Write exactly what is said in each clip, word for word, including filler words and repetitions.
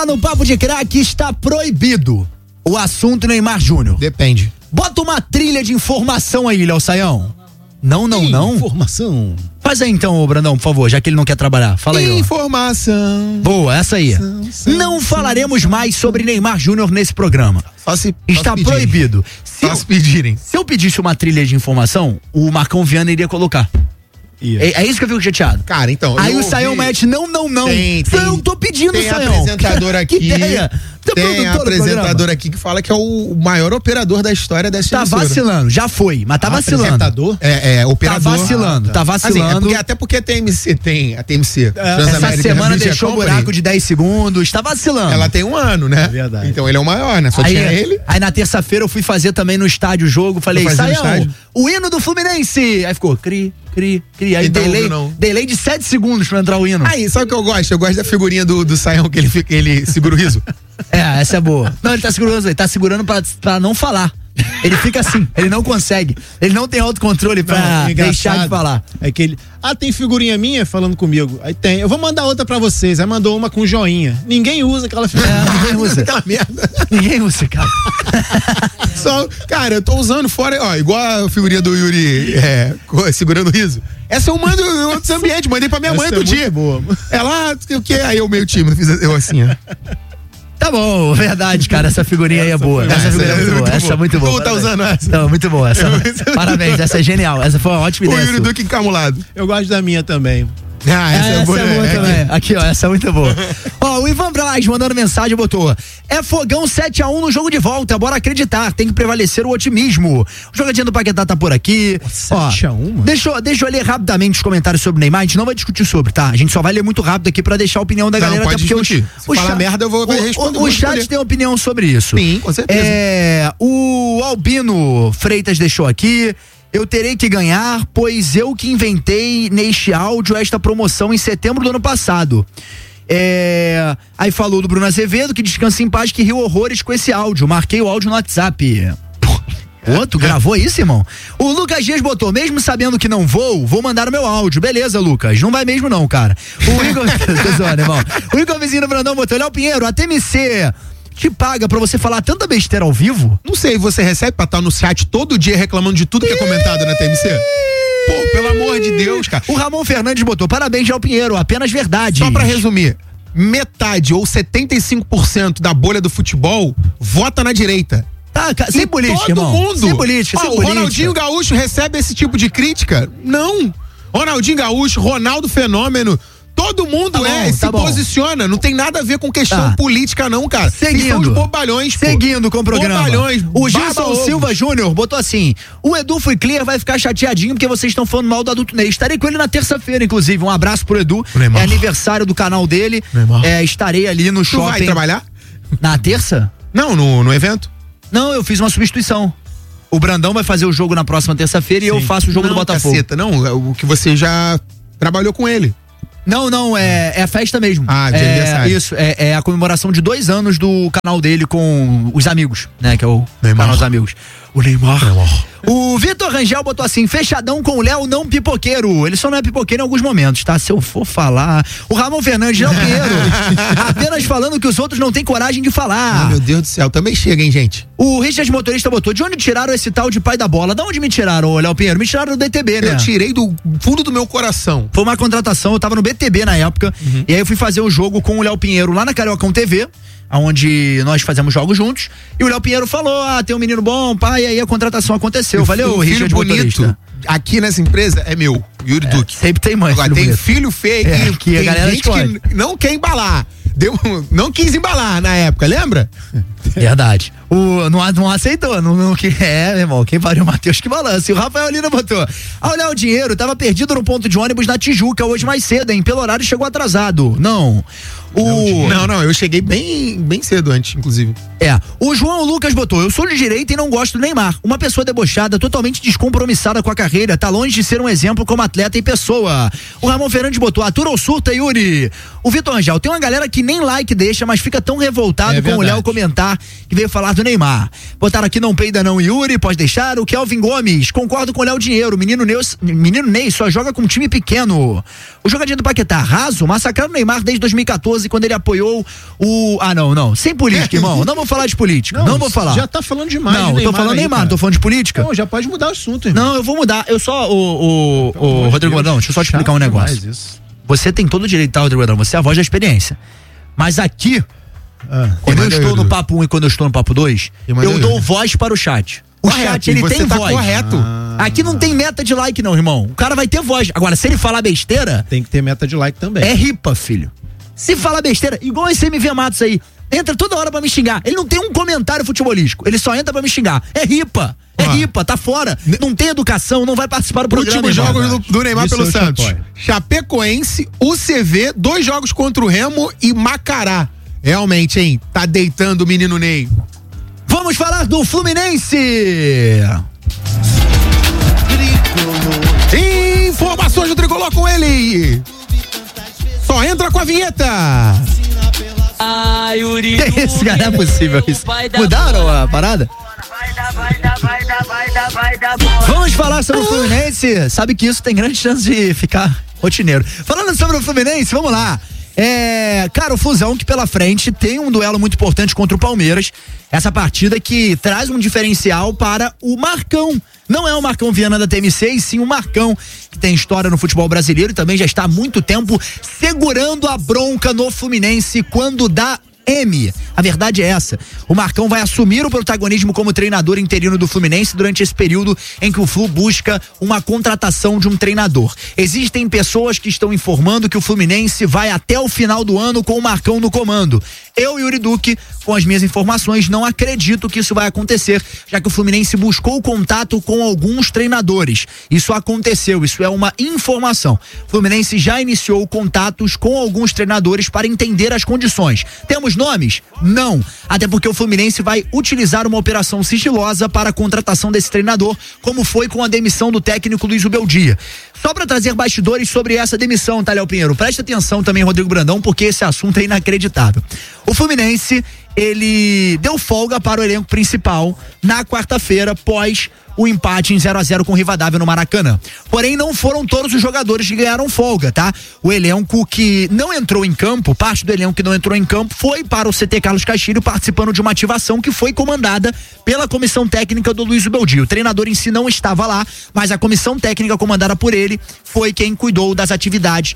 No Papo de Craque está proibido o assunto Neymar Júnior. Depende. Bota uma trilha de informação aí, Léo Saião. Não, não, não. Informação. Faz aí então, Brandão, por favor, já que ele não quer trabalhar. Fala aí. Informação. Boa, essa aí. Informação. Não falaremos mais sobre Neymar Júnior nesse programa. Só se Está só se proibido. Se Só eu, se pedirem. se eu pedisse uma trilha de informação, o Marcão Viana iria colocar. É, é isso que eu fico chateado. Cara, então. Aí eu o Saião ouvi- mete, não, não, não. Tem, Então tem- eu tô pedindo, Tem Saião. apresentador aqui. Que ideia. Você é Tem produtor do apresentador programa. aqui que fala que é o maior operador da história dessa Tá emissora. vacilando, já foi, mas tá vacilando. Apresentador? É, é, Tá operador. vacilando, tá Assim, é vacilando. porque, até porque a T M C tem, a T M C. Essa Transamérica semana Media deixou o Company, buraco de dez segundos, tá vacilando. Ela tem um ano, né? É verdade. Então ele é o maior, né? Só aí, tinha ele. aí na terça-feira eu fui fazer também no estádio o jogo, falei, Foi fazer no Saião, estádio? o hino do Fluminense. Aí ficou, cri, cri, cri. Aí Então, delay, não. delay de sete segundos pra entrar o hino. Aí, sabe o que eu gosto? Eu gosto da figurinha do, do Saião que ele, fica, ele segura o riso. É, essa é boa. Não, ele tá segurando, ele tá segurando pra, pra não falar. Ele fica assim, ele não consegue. Ele não tem autocontrole pra Não, engraçado deixar de falar. É que ele. Ah, tem figurinha minha falando comigo. Aí tem. Eu vou mandar outra pra vocês. Aí mandou uma com joinha. Ninguém usa aquela figurinha. É, ninguém usa. Aquela merda. Ninguém usa, cara. Só, cara, eu tô usando fora, ó, igual a figurinha do Yuri é, co- segurando o riso. Essa eu mando em outros ambientes, mandei pra minha mãe Essa é outro muito dia. boa. Ela, ah, o que? Aí eu meio tímido, fiz eu assim, ó. Tá bom, verdade, cara. Essa figurinha aí é boa. foi- Essa essa figurinha é é muito boa. muito Essa é boa. muito boa. Tu tá Parabéns. usando essa? Não, muito boa. Essa, parabéns, essa é genial. Essa foi uma ótima O ideia. Yuri sua. Duque encamulado. Eu gosto da minha também. Ah, essa É, é, essa boa, é boa é, também. Aqui, ó, essa é muito boa. Ó, o Ivan Braz mandando mensagem, botou: é Fogão sete a um no jogo de volta, bora acreditar, tem que prevalecer o otimismo. O jogadinho do Paquetá tá por aqui. Ó, sete a um, mano. deixa, eu- deixa eu ler rapidamente os comentários sobre o Neymar, a gente não vai discutir sobre, tá? A gente só vai ler muito rápido aqui pra deixar a opinião da Não, galera. pode até porque discutir. os- Se o falar chat- merda, eu vou o- responder, O, vou o chat escolher. tem opinião sobre isso. Sim, com certeza. É, o Albino Freitas deixou aqui. Eu terei que ganhar, pois eu que inventei neste áudio esta promoção em setembro do ano passado. É, aí falou do Bruno Azevedo, que descansa em paz, que riu horrores com esse áudio. Marquei o áudio no WhatsApp. Pô, tu gravou isso, irmão? O Lucas Dias botou, mesmo sabendo que não vou, vou mandar o meu áudio. Beleza, Lucas. Não vai mesmo não, cara. O Igor... Tô zoando, irmão. O Igor Vizinho do Brandão botou, Léo Pinheiro, a T M C te paga pra você falar tanta besteira ao vivo? Não sei, você recebe pra estar no chat todo dia reclamando de tudo que é comentado na T M C? Pô, pelo amor de Deus, cara. O Ramon Fernandes botou, parabéns, Léo Pinheiro, apenas verdade. Só pra resumir, metade ou setenta e cinco por cento da bolha do futebol vota na direita. Tá, ca- sem E política, todo irmão. mundo. Sem política, Ó, sem o política. Ronaldinho Gaúcho recebe esse tipo de crítica? Não. Ronaldinho Gaúcho, Ronaldo Fenômeno, todo mundo Tá é, bom, se tá bom. posiciona. Não tem nada a ver com questão Tá. política, não, cara. Seguindo. Eles são os bobalhões, pô. Seguindo com o programa. Bobalhões. O Gilson baba-ovos. Silva Júnior botou assim: o Edu foi clear, vai ficar chateadinho porque vocês estão falando mal do adulto Ney. Estarei com ele na terça-feira, inclusive. Um abraço pro Edu. O Neymar. É aniversário do canal dele. Neymar. É, estarei ali no Tu shopping. vai trabalhar? Na terça? Não, no, no evento. Não, eu fiz uma substituição. O Brandão vai fazer o jogo na próxima terça-feira e eu faço o jogo não, do Botafogo. Caceta, não, o que você já trabalhou com ele. Não, não, é, é a festa mesmo. Ah, de é, aniversário. Isso, é, é a comemoração de dois anos do canal dele com os amigos, né? Que é o Neymar. canal dos amigos. O Neymar. O Vitor Rangel botou assim, fechadão com o Léo não pipoqueiro. Ele só não é pipoqueiro em alguns momentos, tá? Se eu for falar... O Ramon Fernandes, não Pinheiro. Apenas falando que os outros não têm coragem de Ah, falar. meu Deus do céu, também chega, hein, gente? O Richard Motorista botou, de onde tiraram esse tal de pai da bola? De onde me tiraram, ô, Léo Pinheiro? Me tiraram do D T B, né? Eu tirei do fundo do meu coração. Foi uma contratação, eu tava no B T B na época, Uhum. e aí eu fui fazer o jogo com o Léo Pinheiro lá na Cariocão T V, onde nós fazemos jogos juntos, e o Léo Pinheiro falou, ah, tem um menino bom, pai, e aí a contratação aconteceu. Valeu, o filho Richard bonito Motorista. aqui nessa empresa é meu, Yuri Duque. Sempre tem mãe, Agora, filho tem bonito. filho feio É, que, que a tem galera gente escolhe. que não quer embalar. Deu, não quis embalar na época, lembra? Verdade. O, não, não aceitou, não, não, que, é, meu irmão, quem pariu o Matheus que balança. E o Rafael Lina botou, ao olhar o dinheiro, tava perdido no ponto de ônibus na Tijuca hoje mais cedo, hein, pelo horário chegou atrasado. Não. O... Não, não, eu cheguei bem, bem cedo antes, inclusive. É, o João Lucas botou, eu sou de direita e não gosto do Neymar, uma pessoa debochada, totalmente descompromissada com a carreira, tá longe de ser um exemplo como atleta e pessoa. O Ramon Fernandes botou, atura ou surta, Yuri? O Vitor Angel, tem uma galera que nem like deixa, mas fica tão revoltado É com o verdade. Léo comentar que veio falar do Neymar. Botaram aqui, não peida não, Yuri, pode deixar. O Kelvin Gomes, concordo com o Léo Dinheiro, menino Ney, menino Ney só joga com um time pequeno. O jogadinho do Paquetá, raso, massacraram o Neymar desde dois mil e quatorze doze, quando ele apoiou o... Ah, não, não. Sem política, irmão. Não vou falar de política. Não, não vou falar. Já tá falando demais. Não, de eu tô falando aí, Neymar, cara. não tô falando de política. Não, já pode mudar o assunto, irmão. Não, eu vou mudar. Eu só, o, o, o Rodrigo Adão, deixa eu só te explicar um negócio. Você tem todo o direito, tá, Rodrigo Adão? Você é a voz da experiência. Mas aqui, ah, quando eu estou no papo um e quando eu estou no papo dois, eu dou voz para o chat. O correto, chat, ele você tem tá voz. correto. Ah. Aqui não tem meta de like, não, irmão. O cara vai ter voz. Agora, se ele falar besteira... Tem que ter meta de like também. É ripa, filho. Se falar besteira, igual esse M V Matos aí, entra toda hora pra me xingar. Ele não tem um comentário futebolístico. Ele só entra pra me xingar. É ripa. É ah. ripa, tá fora. Não tem educação, não vai participar do programa. Últimos jogos do, do Neymar Isso pelo Santos. Apoio. Chapecoense, U C V, dois jogos contra o Remo e Macará. Realmente, hein? Tá deitando o menino Ney. Vamos falar do Fluminense. Informações do Tricolor com ele. Só entra com a vinheta. Ah, Yuri. Que isso, cara? Não é possível isso. Mudaram a parada? Vamos falar sobre o Fluminense. Sabe que isso tem grande chance de ficar rotineiro. Falando sobre o Fluminense, vamos lá. É, cara, o Flusão que pela frente tem um duelo muito importante contra o Palmeiras. Essa partida que traz um diferencial para o Marcão. Não é o Marcão Viana da T M C, e sim o Marcão, que tem história no futebol brasileiro e também já está há muito tempo segurando a bronca no Fluminense quando dá M. A verdade é essa. O Marcão vai assumir o protagonismo como treinador interino do Fluminense durante esse período em que o Flu busca uma contratação de um treinador. Existem pessoas que estão informando que o Fluminense vai até o final do ano com o Marcão no comando. Eu, Yuri Duque, com as minhas informações, não acredito que isso vai acontecer, já que o Fluminense buscou contato com alguns treinadores. Isso aconteceu, isso é uma informação. O Fluminense já iniciou contatos com alguns treinadores para entender as condições. Temos nomes? Não. Até porque o Fluminense vai utilizar uma operação sigilosa para a contratação desse treinador, como foi com a demissão do técnico Luiz Ubeldia. Só para trazer bastidores sobre essa demissão, tá, Léo Pinheiro? Presta atenção também, Rodrigo Brandão, porque esse assunto é inacreditável. O Fluminense, ele deu folga para o elenco principal na quarta-feira, pós o empate em zero a zero com o Rivadavia no Maracanã. Porém, não foram todos os jogadores que ganharam folga, tá? O elenco que não entrou em campo, parte do elenco que não entrou em campo, foi para o C T Carlos Castilho participando de uma ativação que foi comandada pela comissão técnica do Luiz Ubeldia. O treinador em si não estava lá, mas a comissão técnica comandada por ele foi quem cuidou das atividades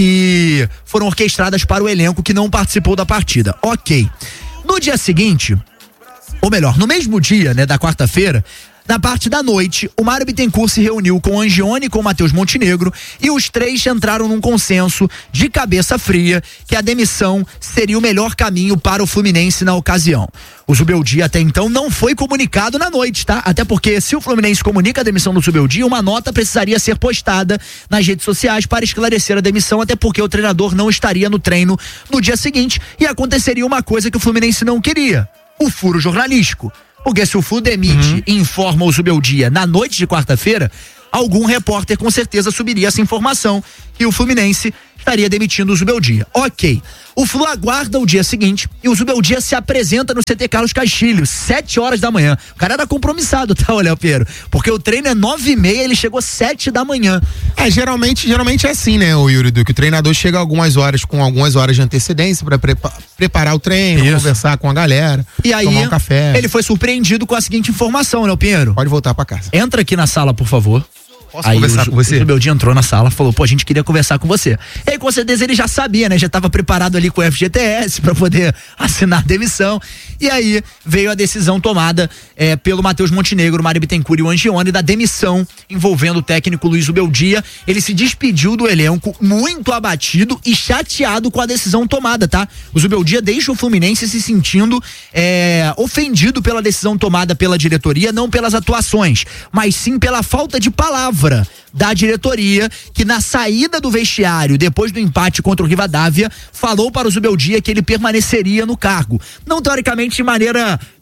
que foram orquestradas para o elenco que não participou da partida. Ok. No dia seguinte, ou melhor, no mesmo dia, né, da quarta-feira, na parte da noite, o Mário Bittencourt se reuniu com o Angione e com o Matheus Montenegro e os três entraram num consenso de cabeça fria que a demissão seria o melhor caminho para o Fluminense na ocasião. O Zubeldia até então não foi comunicado na noite, tá? Até porque se o Fluminense comunica a demissão do Zubeldia, uma nota precisaria ser postada nas redes sociais para esclarecer a demissão, até porque o treinador não estaria no treino no dia seguinte e aconteceria uma coisa que o Fluminense não queria: o furo jornalístico. Porque se o Flu demite uhum. e informa o Zubeldia na noite de quarta-feira, algum repórter com certeza subiria essa informação que o Fluminense estaria demitindo o Zubeldia. Ok. O Flu aguarda o dia seguinte e o Zubeldia se apresenta no C T Carlos Castilho, sete horas da manhã. O cara era compromissado, tá, Léo Pinheiro? Porque o treino é nove e meia, ele chegou sete da manhã. É, geralmente, geralmente é assim, né, o Yuri Duque? O treinador chega algumas horas, com algumas horas de antecedência para prepa- preparar o treino, Isso. conversar com a galera, e aí, tomar um café. Ele foi surpreendido com a seguinte informação, Léo Pinheiro. Pode voltar para casa. Entra aqui na sala, por favor. Posso aí conversar o, com você? O Zubeldia entrou na sala, falou, pô, a gente queria conversar com você. E aí, com certeza, ele já sabia, né? Já estava preparado ali com o F G T S para poder assinar a demissão. E aí, veio a decisão tomada é, pelo Matheus Montenegro, Mário Bittencourt e o Angione da demissão envolvendo o técnico Luiz Ubeldia. Ele se despediu do elenco muito abatido e chateado com a decisão tomada, tá? O Ubeldia deixa o Fluminense se sentindo é, ofendido pela decisão tomada pela diretoria, não pelas atuações, mas sim pela falta de palavra da diretoria, que na saída do vestiário, depois do empate contra o Rivadavia, falou para o Zubeldia que ele permaneceria no cargo. Não teoricamente de maneira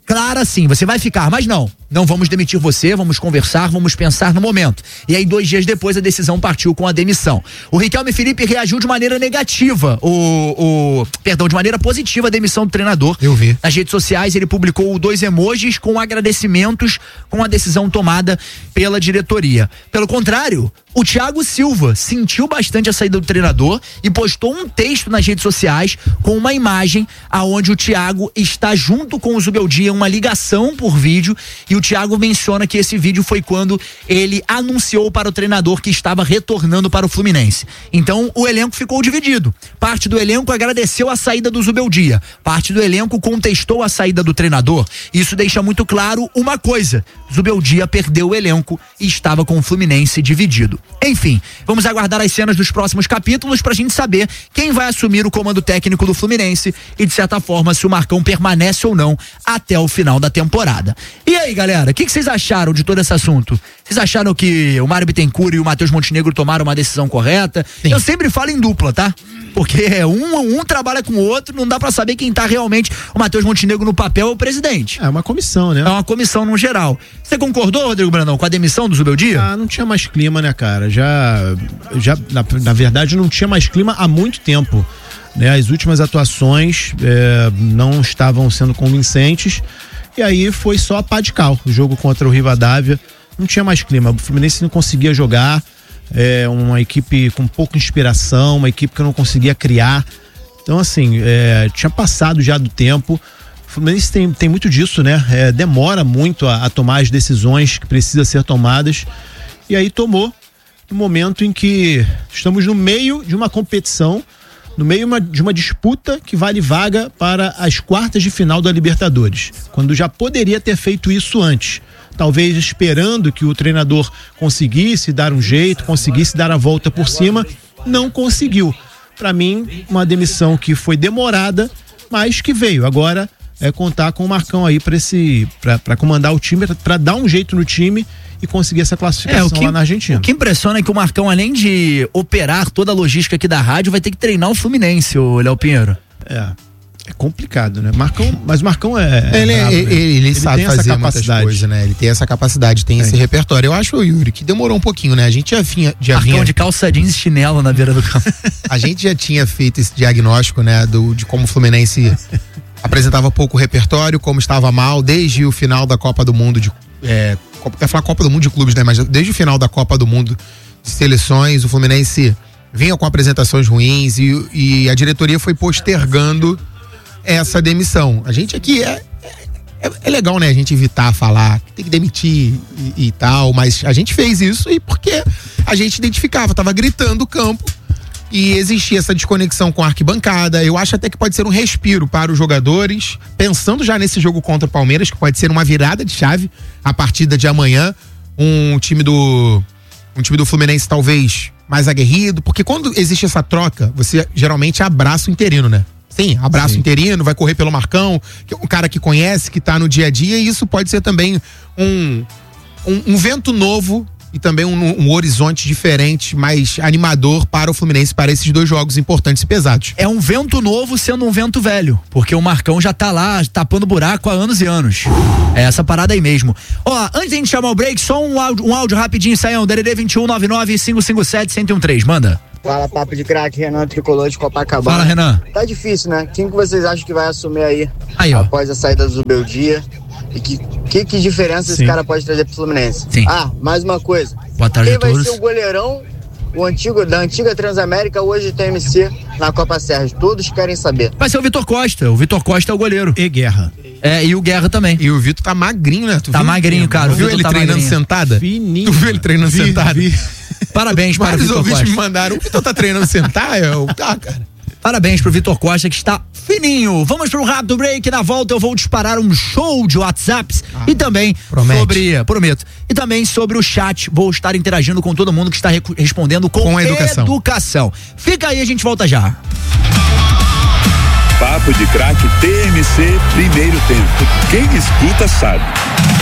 clara sim, você vai ficar, mas não, não vamos demitir você, vamos conversar, vamos pensar no momento. E aí dois dias depois a decisão partiu com a demissão. O Riquelme Felipe reagiu de maneira negativa, o, o perdão, de maneira positiva à demissão do treinador. Eu vi. Nas redes sociais ele publicou dois emojis com agradecimentos com a decisão tomada pela diretoria. Pelo contrário, o Thiago Silva sentiu bastante a saída do treinador e postou um texto nas redes sociais com uma imagem aonde o Thiago está junto com o Zubeldia, uma ligação por vídeo, e o Thiago menciona que esse vídeo foi quando ele anunciou para o treinador que estava retornando para o Fluminense. Então o elenco ficou dividido. Parte do elenco agradeceu a saída do Zubeldia, parte do elenco contestou a saída do treinador. Isso deixa muito claro uma coisa: Zubeldia perdeu o elenco e estava com o Fluminense dividido. Enfim, vamos aguardar as cenas dos próximos capítulos pra gente saber quem vai assumir o comando técnico do Fluminense e, de certa forma, se o Marcão permanece ou não até o final da temporada. E aí, galera, o que, que vocês acharam de todo esse assunto? Vocês acharam que o Mário Bittencourt e o Matheus Montenegro tomaram uma decisão correta? Sim. Eu sempre falo em dupla, tá? Porque um, um trabalha com o outro, não dá pra saber quem tá realmente. O Matheus Montenegro no papel é o presidente. É uma comissão, né? É uma comissão no geral. Você concordou, Rodrigo Brandão, com a demissão do Zubeldia? Ah, não tinha mais clima, né, cara? Já, já na, na verdade, não tinha mais clima há muito tempo. Né? As últimas atuações é, não estavam sendo convincentes. E aí foi só a pá de cal. O jogo contra o Rivadavia não tinha mais clima. O Fluminense não conseguia jogar. É uma equipe com pouca inspiração, uma equipe que não conseguia criar. Então, assim, é, tinha passado já do tempo. O Fluminense tem, tem muito disso, né? É, demora muito a, a tomar as decisões que precisam ser tomadas. E aí tomou no momento em que estamos no meio de uma competição, no meio uma, de uma disputa que vale vaga para as quartas de final da Libertadores, quando já poderia ter feito isso antes. Talvez esperando que o treinador conseguisse dar um jeito, conseguisse dar a volta por cima, não conseguiu. Para mim, uma demissão que foi demorada, mas que veio. Agora é contar com o Marcão aí para esse, para comandar o time, para dar um jeito no time e conseguir essa classificação é, que, lá na Argentina. O que impressiona é que o Marcão, além de operar toda a logística aqui da rádio, vai ter que treinar o Fluminense, o Léo Pinheiro. É. É complicado, né? Marcão, mas o Marcão é. é ele, bravo, ele, né? ele, ele sabe tem fazer essa muitas coisas, né? Ele tem essa capacidade, tem é. esse repertório. Eu acho, Yuri, que demorou um pouquinho, né? A gente já vinha. Já Marcão vinha... de calça jeans e chinelo na beira do campo. A gente já tinha feito esse diagnóstico, né? Do, de como o Fluminense apresentava pouco repertório, como estava mal desde o final da Copa do Mundo de. É, quer falar Copa do Mundo de clubes, né? Mas desde o final da Copa do Mundo de seleções, o Fluminense vinha com apresentações ruins e, e a diretoria foi postergando essa demissão. A gente aqui é, é, é legal, né? A gente evitar falar que tem que demitir e, e tal, mas a gente fez isso e porque a gente identificava, tava gritando o campo e existia essa desconexão com a arquibancada. Eu acho até que pode ser um respiro para os jogadores, pensando já nesse jogo contra o Palmeiras, que pode ser uma virada de chave a partida de amanhã. Um time do um time do Fluminense talvez mais aguerrido, porque quando existe essa troca, você geralmente abraça o interino, né? Sim, abraço Sim. interino, vai correr pelo Marcão, que é um cara que conhece, que tá no dia a dia, e isso pode ser também um, um, um vento novo e também um, um horizonte diferente, mais animador para o Fluminense, para esses dois jogos importantes e pesados. É um vento novo sendo um vento velho, porque o Marcão já tá lá tapando buraco há anos e anos. É essa parada aí mesmo. Ó, antes de a gente chamar o break, só um áudio, um áudio rapidinho, Saião, D D D vinte e um, nove nove, cinco cinco sete, um zero um três, manda. Fala, papo de craque, Renan Tricolor de Copacabana. Fala, Renan. Tá difícil, né? Quem que vocês acham que vai assumir aí, aí ó. após a saída do Zubeldia? E que, que, que diferença Sim. esse cara pode trazer pro Fluminense? Sim. Ah, mais uma coisa. Boa tarde Quem a todos. vai ser o goleirão o antigo, da antiga Transamérica, hoje tem M C na Copa Sérgio? Todos querem saber. Vai ser o Vitor Costa. O Vitor Costa é o goleiro. E Guerra. É, e o Guerra também. E o Vitor tá magrinho, né? Tu tá viu? magrinho, cara. Tu viu ele tá treinando magrinho. sentada? Fininho. Tu viu ele treinando vi, sentada? Vi. Parabéns para o Vários Vitor ouvintes Costa. me mandaram. O Vitor tá treinando sentar? Eu, tá, cara. Parabéns pro Vitor Costa, que está fininho. Vamos pro rápido break. Na volta eu vou disparar um show de WhatsApps ah, e também promete. sobre, prometo, e também sobre o chat. Vou estar interagindo com todo mundo que está rec- respondendo com, com a educação. educação. Fica aí, a gente volta já. Papo de Craque T M C, primeiro tempo. Quem escuta sabe.